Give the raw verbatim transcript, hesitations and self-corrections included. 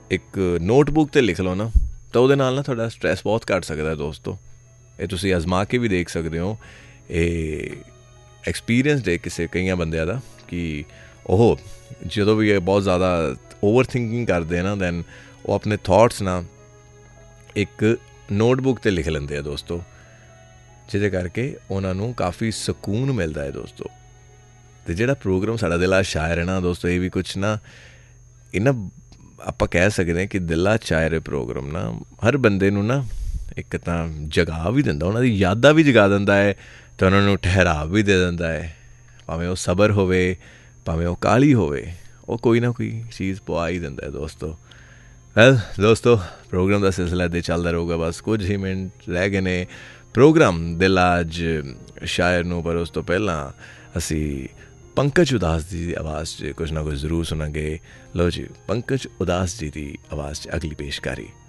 ਇੱਕ ਨੋਟਬੁੱਕ 'ਤੇ ਲਿਖ ਲਓ ਨਾ, ਤਾਂ ਉਹਦੇ ਨਾਲ ਨਾ ਤੁਹਾਡਾ ਸਟਰੈਸ ਬਹੁਤ ਘੱਟ ਸਕਦਾ ਦੋਸਤੋ। ਇਹ ਤੁਸੀਂ ਅਜ਼ਮਾ ਕੇ ਵੀ ਦੇਖ ਸਕਦੇ ਹੋ। ਇਹ ਐਕਸਪੀਰੀਅੰਸਡ ਹੈ ਕਿਸੇ ਕਈਆਂ ਬੰਦਿਆਂ ਦਾ ਕਿ ਉਹ ਜਦੋਂ ਵੀ ਇਹ ਬਹੁਤ ਜ਼ਿਆਦਾ ਓਵਰ ਥਿੰਕਿੰਗ ਕਰਦੇ ਨਾ, ਦੈਨ ਉਹ ਆਪਣੇ ਥੋਟਸ ਨਾ ਇੱਕ ਨੋਟਬੁੱਕ 'ਤੇ ਲਿਖ ਲੈਂਦੇ ਆ ਦੋਸਤੋ, ਜਿਹਦੇ ਕਰਕੇ ਉਹਨਾਂ ਨੂੰ ਕਾਫੀ ਸਕੂਨ ਮਿਲਦਾ ਹੈ ਦੋਸਤੋ। ਅਤੇ ਜਿਹੜਾ ਪ੍ਰੋਗਰਾਮ ਸਾਡਾ ਦਿਲ ਆ ਸ਼ਾਇਰ ਹੈ ਨਾ ਦੋਸਤੋ, ਇਹ ਵੀ ਕੁਛ ਨਾ ਇਹ ਨਾ ਆਪਾਂ ਕਹਿ ਸਕਦੇ ਹਾਂ ਕਿ ਦਿਲ ਆ ਸ਼ਾਇਰ ਪ੍ਰੋਗਰਾਮ ਨਾ ਹਰ ਬੰਦੇ ਨੂੰ ਨਾ ਇੱਕ ਤਾਂ ਜਗਾ ਵੀ ਦਿੰਦਾ, ਉਹਨਾਂ ਦੀ ਯਾਦਾਂ ਵੀ ਜਗਾ ਦਿੰਦਾ ਹੈ ਅਤੇ ਉਹਨਾਂ ਨੂੰ ਠਹਿਰਾਵ ਵੀ ਦੇ ਦਿੰਦਾ ਹੈ। ਭਾਵੇਂ ਉਹ ਸਬਰ ਹੋਵੇ, ਭਾਵੇਂ ਉਹ ਕਾਹਲੀ ਹੋਵੇ, ਉਹ ਕੋਈ ਨਾ ਕੋਈ ਚੀਜ਼ ਪਵਾ ਹੀ ਦਿੰਦਾ ਹੈ ਦੋਸਤੋ। ਵੈਲ ਦੋਸਤੋ, ਪ੍ਰੋਗਰਾਮ ਦਾ ਸਿਲਸਿਲਾ ਇੱਦਾਂ ਚੱਲਦਾ ਰਹੂਗਾ। ਬਸ ਕੁਝ ਹੀ ਮਿੰਟ ਰਹਿ ਗਏ ਨੇ ਪ੍ਰੋਗਰਾਮ ਦਿਲ ਅੱਜ ਸ਼ਾਇਰ ਨੂੰ, ਪਰ ਉਸ ਤੋਂ ਪਹਿਲਾਂ ਅਸੀਂ ਪੰਕਜ ਉਦਾਸ ਜੀ ਦੀ ਆਵਾਜ਼ 'ਚ ਕੁਝ ਨਾ ਕੁਝ ਜ਼ਰੂਰ ਸੁਣਾਂਗੇ। ਲਓ ਜੀ, ਪੰਕਜ ਉਦਾਸ ਜੀ ਦੀ ਆਵਾਜ਼ 'ਚ ਅਗਲੀ ਪੇਸ਼ਕਾਰੀ।